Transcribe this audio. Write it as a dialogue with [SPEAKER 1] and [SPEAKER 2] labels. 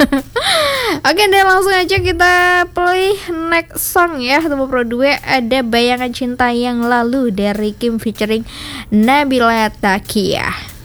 [SPEAKER 1] Oke deh, langsung aja kita play next song ya. Nomor Pro 2 ada Bayangan Cinta Yang Lalu dari Kim featuring Nabila Takia.